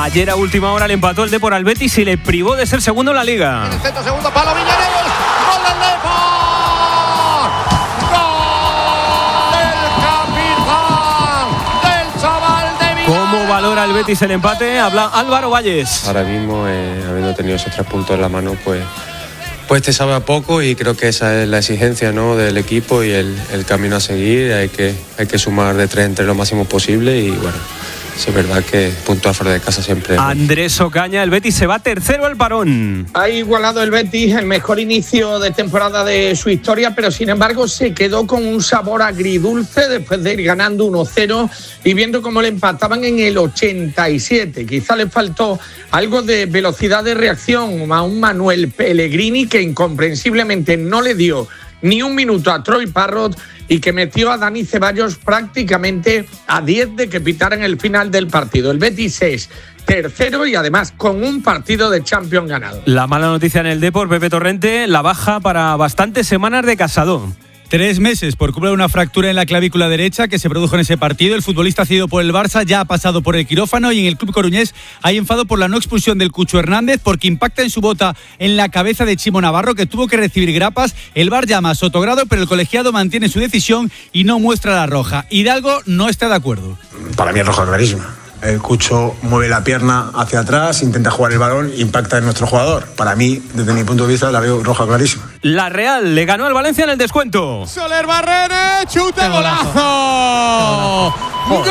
Ayer a última hora le empató el Depor al Betis y le privó de ser segundo en la Liga. En el centro, segundo palo, Villarreal. ¡Gol del Depor! ¡Gol del capitán! ¡Del chaval de Villarreal! ¿Cómo valora el Betis el empate? Habla Álvaro Valles. Ahora mismo, habiendo tenido esos 3 puntos en la mano, pues te sabe a poco, y creo que esa es la exigencia, ¿no?, del equipo y el camino a seguir. Hay que sumar de 3 en 3 lo máximo posible, y bueno, sí es verdad que puntuar fuera de casa siempre. Andrés Ocaña, el Betis se va tercero al parón. Ha igualado el Betis el mejor inicio de temporada de su historia, pero sin embargo se quedó con un sabor agridulce después de ir ganando 1-0 y viendo cómo le empataban en el 87. Quizá le faltó algo de velocidad de reacción a un Manuel Pellegrini que incomprensiblemente no le dio ni un minuto a Troy Parrott y que metió a Dani Ceballos prácticamente a 10 de que pitaran el final del partido. El Betis es tercero y además con un partido de Champions ganado. La mala noticia en el Depor, Pepe Torrente, la baja para bastantes semanas de Casado. 3 meses por culpa de una fractura en la clavícula derecha que se produjo en ese partido. El futbolista cedido por el Barça ya ha pasado por el quirófano, y en el club coruñés hay enfado por la no expulsión del Cucho Hernández porque impacta en su bota en la cabeza de Chimo Navarro, que tuvo que recibir grapas. El VAR llama a Sotogrado, pero el colegiado mantiene su decisión y no muestra la roja. Hidalgo no está de acuerdo. Para mí es roja clarísima. El Cucho mueve la pierna hacia atrás, intenta jugar el balón, impacta en nuestro jugador. Para mí, desde mi punto de vista, la veo roja clarísima. La Real le ganó al Valencia en el descuento. Soler Barrene, chute, golazo. Gol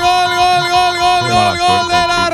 de la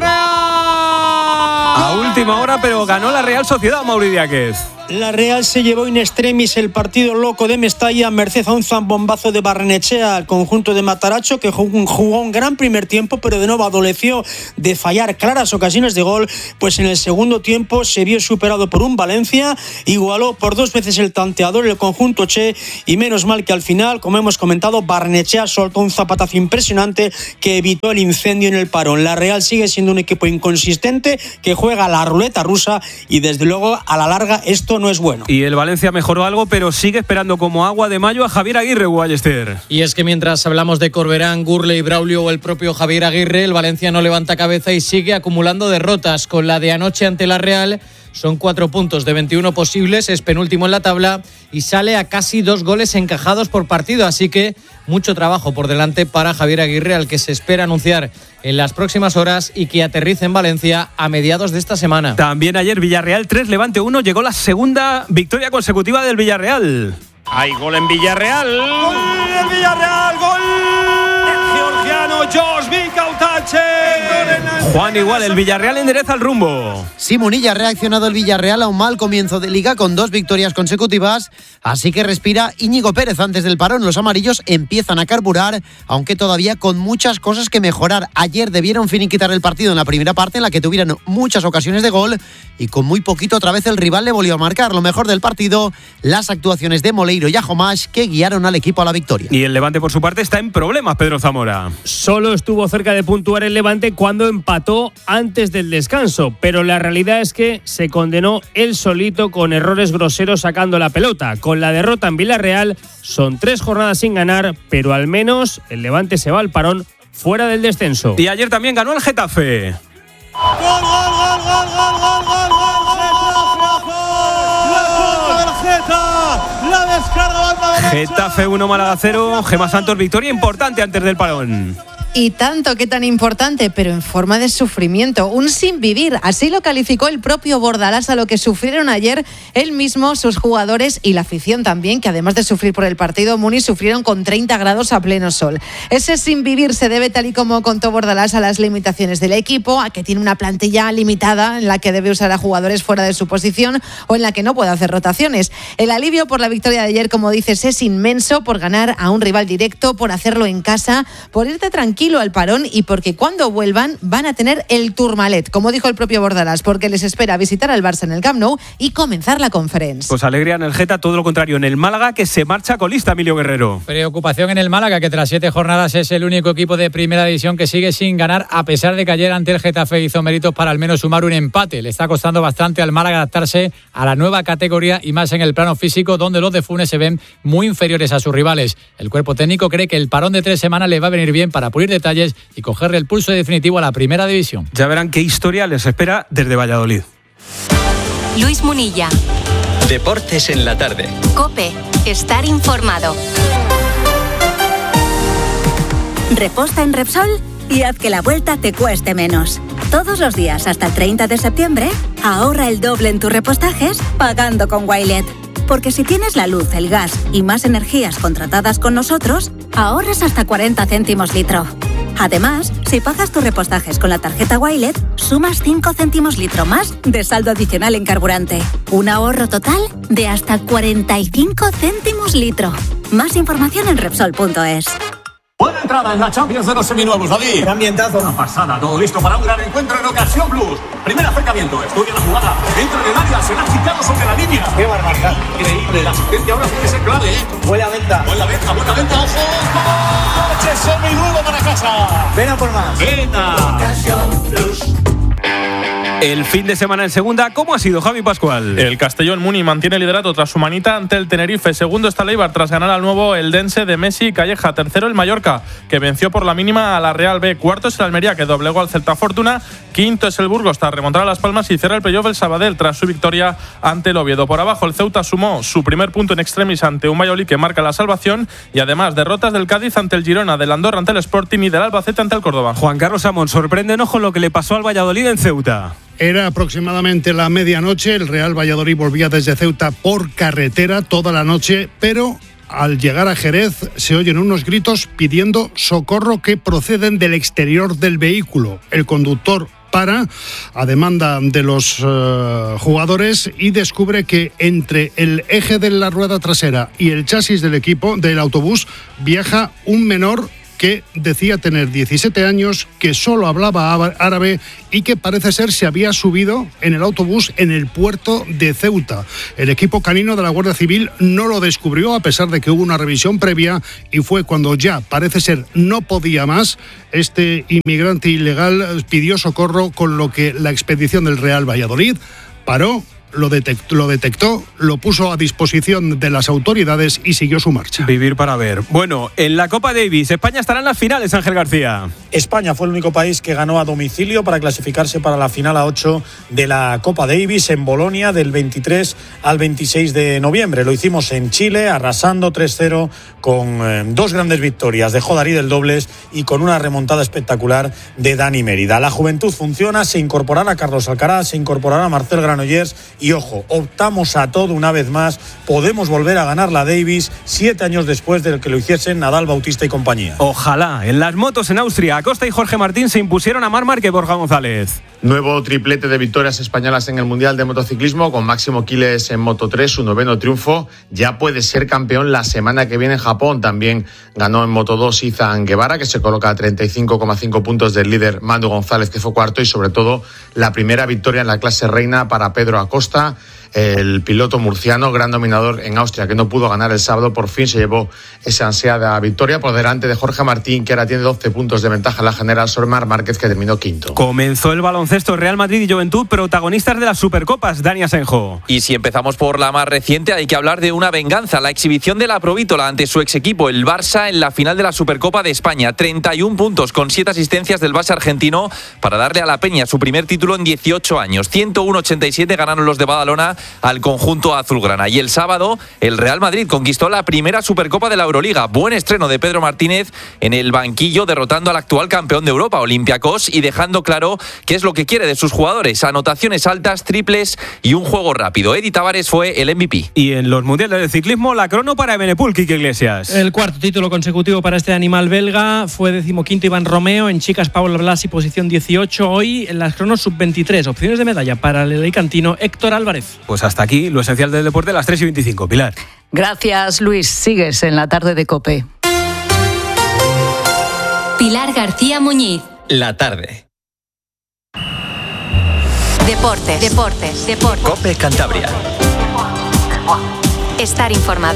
Real. A última hora, pero ganó la Real Sociedad, Mauri Díaz. La Real se llevó in extremis el partido loco de Mestalla, merced a un zambombazo de Barrenechea al conjunto de Mataracho, que jugó un gran primer tiempo, pero de nuevo adoleció de fallar claras ocasiones de gol. Pues en el segundo tiempo se vio superado por un Valencia, igualó por 2 veces el tanteador el conjunto Che, y menos mal que al final, como hemos comentado, Barrenechea soltó un zapatazo impresionante que evitó el incendio en el parón. La Real sigue siendo un equipo inconsistente que juega a la ruleta rusa, y desde luego a la larga esto no es bueno. Y el Valencia mejoró algo, pero sigue esperando como agua de mayo a Javier Aguirre, Ballester. Y es que mientras hablamos de Corberán, Gurley, Braulio o el propio Javier Aguirre, el Valencia no levanta cabeza y sigue acumulando derrotas. Con la de anoche ante la Real, son 4 puntos de 21 posibles, es penúltimo en la tabla y sale a casi 2 goles encajados por partido, así que mucho trabajo por delante para Javier Aguirre, al que se espera anunciar en las próximas horas y que aterrice en Valencia a mediados de esta semana. También ayer Villarreal 3, Levante 1, llegó la segunda victoria consecutiva del Villarreal. Hay gol en Villarreal. Gol del Villarreal, gol georgiano Josh Vikautache. Juan, igual, el Villarreal endereza el rumbo. Simonilla ha reaccionado el Villarreal a un mal comienzo de Liga con 2 victorias consecutivas, así que respira Íñigo Pérez antes del parón. Los amarillos empiezan a carburar, aunque todavía con muchas cosas que mejorar. Ayer debieron finiquitar el partido en la primera parte, en la que tuvieron muchas ocasiones de gol, y con muy poquito otra vez el rival le volvió a marcar. Lo mejor del partido, las actuaciones de Moleiro y Ajomash, que guiaron al equipo a la victoria. Y el Levante, por su parte, está en problemas, Pedro Zamora. Solo estuvo cerca de puntuar el Levante cuando empató antes del descanso, pero la realidad es que se condenó él solito con errores groseros sacando la pelota. Con la derrota en Villarreal son 3 jornadas sin ganar, pero al menos el Levante se va al parón fuera del descenso. Y ayer también ganó el Getafe. Gol. La descarga banda derecha. Getafe 1, Málaga 0. Gemma Santos, victoria importante antes del parón. Y tanto, que tan importante, pero en forma de sufrimiento, un sin vivir. Así lo calificó el propio Bordalás a lo que sufrieron ayer él mismo, sus jugadores y la afición también, que además de sufrir por el partido, Muni, sufrieron con 30 grados a pleno sol. Ese sin vivir se debe, tal y como contó Bordalás, a las limitaciones del equipo, a que tiene una plantilla limitada en la que debe usar a jugadores fuera de su posición o en la que no puede hacer rotaciones. El alivio por la victoria de ayer, como dices, es inmenso, por ganar a un rival directo, por hacerlo en casa, por irte tranquilo al parón y porque cuando vuelvan van a tener el Tourmalet, como dijo el propio Bordalás, porque les espera visitar al Barça en el Camp Nou y comenzar la Conference. Pues alegría en el Geta, todo lo contrario en el Málaga, que se marcha colista, Emilio Guerrero. Preocupación en el Málaga, que tras 7 jornadas es el único equipo de primera división que sigue sin ganar, a pesar de que ayer ante el Getafe hizo méritos para al menos sumar un empate. Le está costando bastante al Málaga adaptarse a la nueva categoría y más en el plano físico, donde los de Funes se ven muy inferiores a sus rivales. El cuerpo técnico cree que el parón de 3 semanas le va a venir bien para pulir detalles y cogerle el pulso definitivo a la primera división. Ya verán qué historia les espera desde Valladolid. Luis Munilla. Deportes en la tarde. COPE. Estar informado. Reposta en Repsol y haz que la vuelta te cueste menos. Todos los días hasta el 30 de septiembre, ahorra el doble en tus repostajes pagando con Wilet. Porque si tienes la luz, el gas y más energías contratadas con nosotros, ahorras hasta 40 céntimos litro. Además, si pagas tus repostajes con la tarjeta Wilet, sumas 5 céntimos litro más de saldo adicional en carburante. Un ahorro total de hasta 45 céntimos litro. Más información en Repsol.es. Buena entrada en la Champions de los seminuevos, David. ¡Qué ambientazo! Una pasada, todo listo para un gran encuentro en Ocasión Plus. Primer acercamiento, estudia la jugada. Entra en el área, será quitado sobre la línea. ¡Qué barbaridad! Increíble, la asistencia ahora tiene que ser clave, ¿eh? Buena venta, ojo. ¡Coche seminuevo para casa! Ven a por más. Venga. Ocasión Plus. El fin de semana en segunda, ¿cómo ha sido, Javi Pascual? El Castellón Muni mantiene el liderato tras su manita ante el Tenerife. Segundo está el Eibar tras ganar al nuevo Eldense de Messi y Calleja. Tercero el Mallorca, que venció por la mínima a la Real B. Cuarto es el Almería, que doblegó al Celta Fortuna. Quinto es el Burgos tras remontar a Las Palmas y cierra el playoff el Sabadell tras su victoria ante el Oviedo. Por abajo el Ceuta sumó su primer punto en extremis ante un Valladolid que marca la salvación y además derrotas del Cádiz ante el Girona, del Andorra ante el Sporting y del Albacete ante el Córdoba. Juan Carlos Amón, sorpréndenos con lo que le pasó al Valladolid en Ceuta. Era aproximadamente la medianoche, el Real Valladolid volvía desde Ceuta por carretera toda la noche, pero al llegar a Jerez se oyen unos gritos pidiendo socorro que proceden del exterior del vehículo. El conductor para a demanda de los jugadores y descubre que entre el eje de la rueda trasera y el chasis del autobús viaja un menor que decía tener 17 años, que solo hablaba árabe y que parece ser se había subido en el autobús en el puerto de Ceuta. El equipo canino de la Guardia Civil no lo descubrió a pesar de que hubo una revisión previa y fue cuando ya parece ser no podía más. Este inmigrante ilegal pidió socorro, con lo que la expedición del Real Valladolid paró. Lo detectó, lo puso a disposición de las autoridades y siguió su marcha. Vivir para ver. Bueno, en la Copa Davis, España estará en las finales, Ángel García. España fue el único país que ganó a domicilio para clasificarse para la final a 8 de la Copa Davis en Bolonia del 23 al 26 de noviembre. Lo hicimos en Chile, arrasando 3-0 con dos grandes victorias de Jodarí del dobles y con una remontada espectacular de Dani Mérida. La juventud funciona, se incorporará Carlos Alcaraz, se incorporará Marcel Granollers. Y ojo, optamos a todo una vez más. Podemos volver a ganar la Davis 7 años después de que lo hiciesen Nadal, Bautista y compañía. Ojalá. En las motos en Austria, Acosta y Jorge Martín se impusieron a Marc Márquez y Borja González. Nuevo triplete de victorias españolas en el Mundial de Motociclismo con Máximo Quiles en Moto3, su 9º triunfo. Ya puede ser campeón la semana que viene en Japón. También ganó en Moto2 Izan Guevara, que se coloca a 35,5 puntos del líder Manu González, que fue cuarto, y sobre todo la primera victoria en la clase reina para Pedro Acosta. El piloto murciano, gran dominador en Austria, que no pudo ganar el sábado, por fin se llevó esa ansiada victoria por delante de Jorge Martín, que ahora tiene 12 puntos de ventaja en la general sobre Marc Márquez, que terminó quinto. Comenzó el baloncesto. Real Madrid y Juventud, protagonistas de las Supercopas. Dani Asenjo. Y si empezamos por la más reciente, hay que hablar de una venganza. La exhibición de la Provítola ante su ex equipo, el Barça, en la final de la Supercopa de España. 31 puntos con 7 asistencias del Barça argentino para darle a la Peña su primer título en 18 años. 101-87 ganaron los de Badalona al conjunto azulgrana. Y el sábado, el Real Madrid conquistó la primera Supercopa de la Euroliga. Buen estreno de Pedro Martínez en el banquillo, derrotando al actual campeón de Europa, Olympiacos, y dejando claro qué es lo que quiere de sus jugadores: anotaciones altas, triples y un juego rápido. Edi Tavares fue el MVP. Y en los mundiales de ciclismo, la crono para Ebenepul, Quique Iglesias. El cuarto título consecutivo para este animal belga. Fue 15º Iván Romeo. En chicas, Paula Blasi, posición 18. Hoy en las cronos sub-23. Opciones de medalla para el alicantino Héctor Álvarez. Pues hasta aquí lo esencial del deporte a las 3:25. Pilar. Gracias, Luis. Sigues en la tarde de COPE. Pilar García Muñiz. La tarde. Deportes. COPE Cantabria. Estar informado.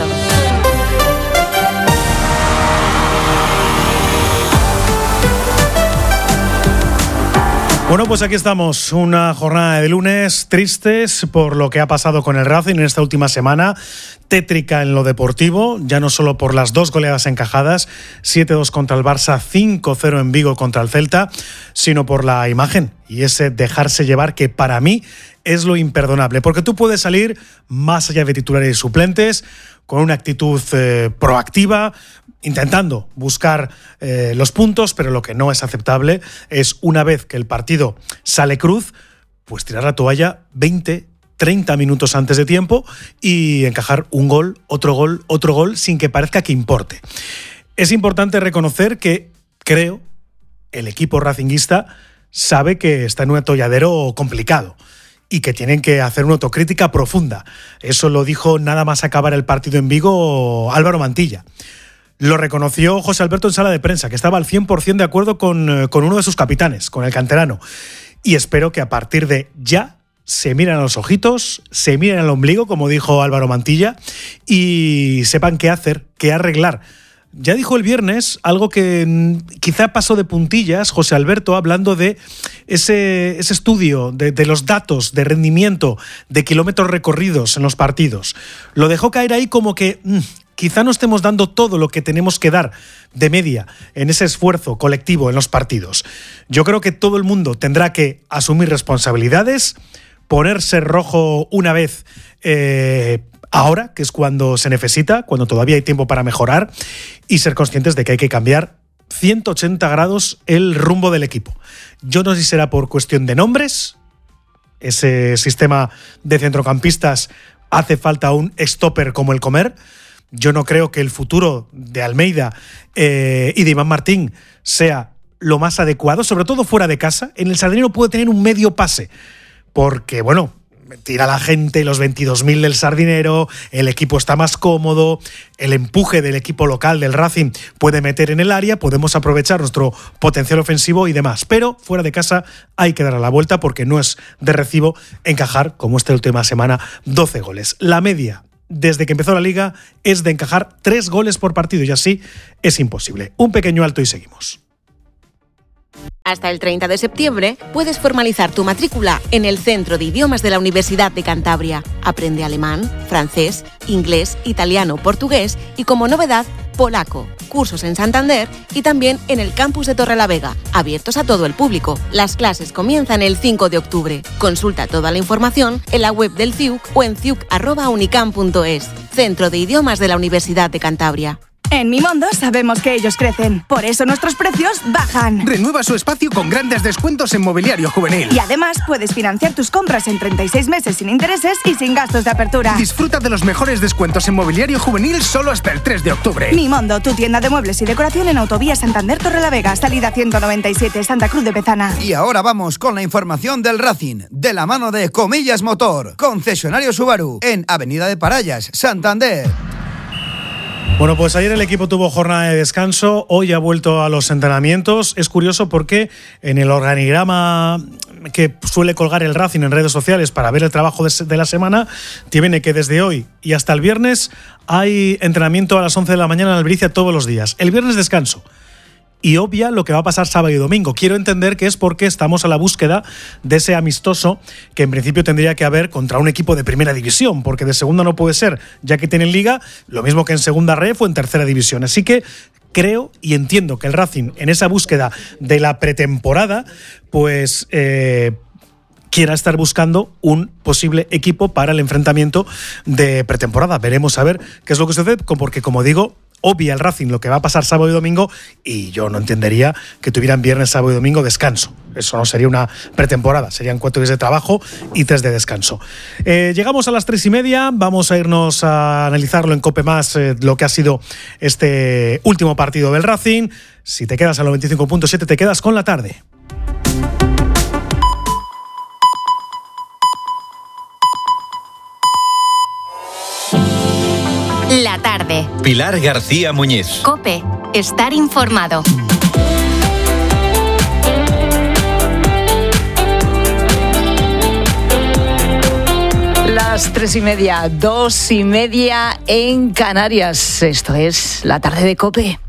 Bueno, pues aquí estamos, una jornada de lunes tristes por lo que ha pasado con el Racing en esta última semana, tétrica en lo deportivo, ya no solo por las 2 goleadas encajadas, 7-2 contra el Barça, 5-0 en Vigo contra el Celta, sino por la imagen y ese dejarse llevar que para mí es lo imperdonable, porque tú puedes salir más allá de titulares y suplentes, con una actitud proactiva, intentando buscar los puntos, pero lo que no es aceptable es, una vez que el partido sale cruz, pues tirar la toalla 20, 30 minutos antes de tiempo y encajar un gol, otro gol, sin que parezca que importe. Es importante reconocer que, creo, el equipo racinguista sabe que está en un atolladero complicado y que tienen que hacer una autocrítica profunda. Eso lo dijo nada más acabar el partido en Vigo Álvaro Mantilla. Lo reconoció José Alberto en sala de prensa, que estaba al 100% de acuerdo con uno de sus capitanes, con el canterano. Y espero que a partir de ya se miren a los ojitos, se miren al ombligo, como dijo Álvaro Mantilla, y sepan qué hacer, qué arreglar. Ya dijo el viernes algo que quizá pasó de puntillas, José Alberto, hablando de ese estudio de los datos de rendimiento, de kilómetros recorridos en los partidos. Lo dejó caer ahí como que quizá no estemos dando todo lo que tenemos que dar de media en ese esfuerzo colectivo en los partidos. Yo creo que todo el mundo tendrá que asumir responsabilidades, ponerse rojo una vez ahora, que es cuando se necesita, cuando todavía hay tiempo para mejorar, y ser conscientes de que hay que cambiar 180 grados el rumbo del equipo. Yo no sé si será por cuestión de nombres, ese sistema de centrocampistas hace falta un stopper como el Comer. Yo no creo que el futuro de Almeida y de Iván Martín sea lo más adecuado, sobre todo fuera de casa. En el Sardinero puede tener un medio pase, porque, bueno, tira la gente, los 22.000 del Sardinero, el equipo está más cómodo, el empuje del equipo local del Racing puede meter en el área, podemos aprovechar nuestro potencial ofensivo y demás. Pero fuera de casa hay que dar a la vuelta porque no es de recibo encajar, como esta última semana, 12 goles. La media desde que empezó la Liga es de encajar 3 goles por partido y así es imposible. Un pequeño alto y seguimos. Hasta el 30 de septiembre puedes formalizar tu matrícula en el Centro de Idiomas de la Universidad de Cantabria. Aprende alemán, francés, inglés, italiano, portugués y, como novedad, polaco. Cursos en Santander y también en el campus de Torrelavega, abiertos a todo el público. Las clases comienzan el 5 de octubre. Consulta toda la información en la web del CIUC o en ciuc@unicam.es. Centro de Idiomas de la Universidad de Cantabria. En Mimondo sabemos que ellos crecen, por eso nuestros precios bajan. Renueva su espacio con grandes descuentos en mobiliario juvenil. Y además puedes financiar tus compras en 36 meses sin intereses y sin gastos de apertura. Disfruta de los mejores descuentos en mobiliario juvenil solo hasta el 3 de octubre. Mimondo, tu tienda de muebles y decoración en Autovía Santander Torrelavega, salida 197, Santa Cruz de Bezana. Y ahora vamos con la información del Racing, de la mano de Comillas Motor, concesionario Subaru, en Avenida de Parallas, Santander. Bueno, pues ayer el equipo tuvo jornada de descanso, hoy ha vuelto a los entrenamientos. Es curioso porque en el organigrama que suele colgar el Racing en redes sociales para ver el trabajo de la semana, tiene que desde hoy y hasta el viernes hay entrenamiento a las 11 de la mañana en Albericia todos los días. El viernes descanso. Y obvia lo que va a pasar sábado y domingo. Quiero entender que es porque estamos a la búsqueda de ese amistoso que en principio tendría que haber contra un equipo de primera división, porque de segunda no puede ser, ya que tienen liga, lo mismo que en segunda ref o en tercera división. Así que creo y entiendo que el Racing, en esa búsqueda de la pretemporada, pues quiera estar buscando un posible equipo para el enfrentamiento de pretemporada. Veremos a ver qué es lo que sucede, porque como digo, obvia el Racing lo que va a pasar sábado y domingo, y yo no entendería que tuvieran viernes, sábado y domingo descanso. Eso no sería una pretemporada, serían 4 días de trabajo y 3 de descanso. Llegamos a las 3:30, vamos a irnos a analizarlo en COPE+, lo que ha sido este último partido del Racing. Si te quedas a los 95.7, te quedas con la tarde. La tarde. Pilar García Muñiz. COPE. Estar informado. Las 3:30, 2:30 en Canarias. Esto es la tarde de COPE.